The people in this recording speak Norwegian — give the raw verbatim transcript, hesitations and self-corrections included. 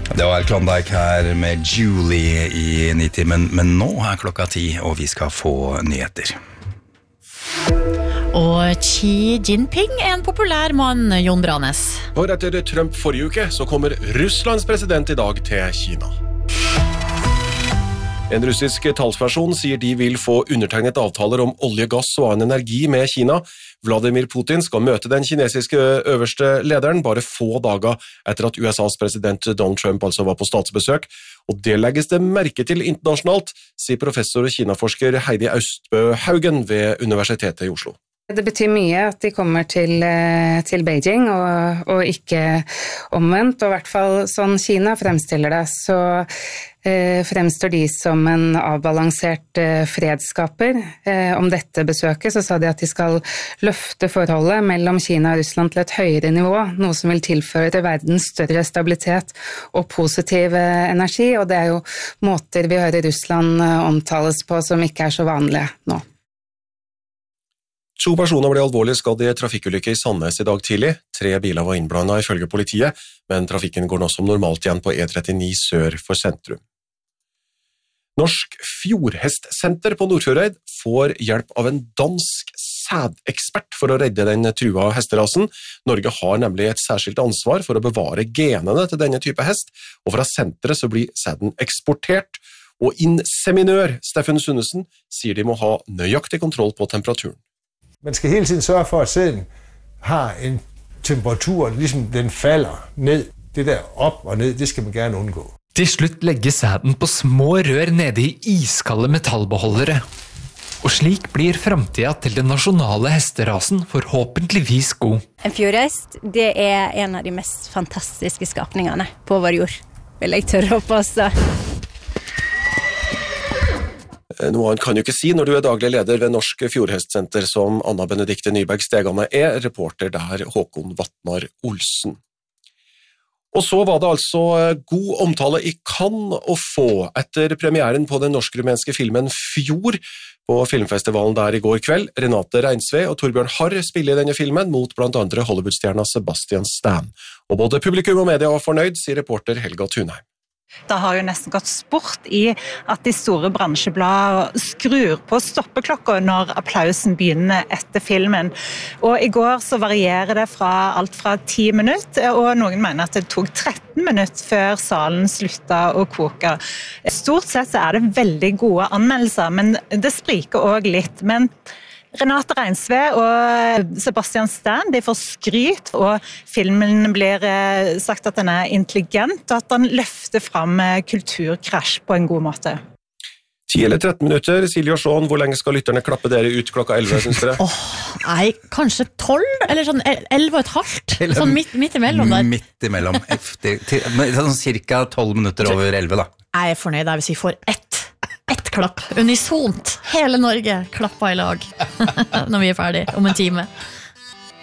Det var Klondike her med Julie i nitti, men, men nå er klokka ti, og vi skal få nyheter. Og Xi Jinping er en populær mann, Jon Branes. For etter Trump forrige uke, så kommer Russlands president i dag til Kina. En russisk talsperson sier de vil få undertegnet avtaler om olje, gass og annen energi med Kina. Vladimir Putin skal møte den kinesiske øverste lederen bare få dager etter at U S A's president Donald Trump altså var på statsbesøk, og det legges det merke til internasjonalt, sier professor og kinaforsker Heidi Austbø Haugen ved Universitetet i Oslo. Det betyr mye at de kommer til, til Beijing, og, og ikke omvendt, og i hvert fall sånn Kina fremstiller det, så eh, fremstår de som en avbalansert eh, fredsskaper. Eh, om dette besøket så sa de at de skal løfte forholdet mellom Kina og Russland til et høyere nivå, noe som vil tilføre til verden større stabilitet og positiv eh, energi, og det er jo måter vi hører Russland eh, omtales på som ikke er så vanlige nå. To personer ble alvorlig skadd i en trafikkulykke i Sandnes i dag tidlig. Tre biler var innblandet ifølge politiet, men trafikken går nå som normalt igjen på E trettini sør for sentrum. Norsk Fjordhestsenter på Nordfjordeid får hjelp av en dansk sædekspert for å redde den trua hesterasen. Norge har nemlig et særskilt ansvar for å bevare genene til denne type hest, og fra senteret så blir sæden eksportert, og inseminør Steffen Sundesen sier de må ha nøyaktig kontroll på temperaturen. Man skal hele tiden sørge for, at sæden har en temperatur, ligesom den falder ned. Det der op og ned, det skal man gerne undgå. Til slutt legges sæden på små rør nede i iskalde metallbeholdere. Og slik blir fremtiden til den nasjonale hesterasen forhåpentligvis god. En fjordhest, det er en av de mest fantastiske skapningene på vår jord, vil jeg tørre å påstå. Noe han kan jo ikke si når du er daglig leder ved Norsk Fjordhestsenter som Anna Benedikte Nyberg Stegane er, reporter der Håkon Vatnar Olsen. Og så var det altså god omtale i Cannes å få etter premieren på den norsk-rumenske filmen Fjord på filmfestivalen der i går kveld. Renate Reinsve og Torbjørn Harr spiller i denne filmen mot blant andre Hollywood-stjerna Sebastian Stan. Og både publikum og media var fornøyd, sier reporter Helga Thunheim. Det har jo nesten gått sport i at de store bransjebladene skrur på stoppeklokka når applausen begynner etter filmen. Og i går så varierer det fra alt fra ti minutter, og noen mener at det tok tretten minutter før salen sluttet å koke. Stort sett så er det veldig gode anmeldelser, men det spriker også litt. Men Renate Reinsve og Sebastian Stan, de får skryt, og filmen blir sagt at den er intelligent, og at den løfter frem kulturkrasj på en god måte. ti eller tretten minutter, Silje og Sjån, hvor lenge skal lytterne klappe dere ut klokka elleve, synes dere? Åh, oh, nei, kanskje tolv, eller sånn elleve og et halvt, sånn midt, midt imellom der. Midt imellom, sånn cirka tolv minutter over elleve da. Jeg er fornøyd hvis vi får ett. Ett klapp, unisont. Hele Norge klapper i lag når vi er ferdig om en time.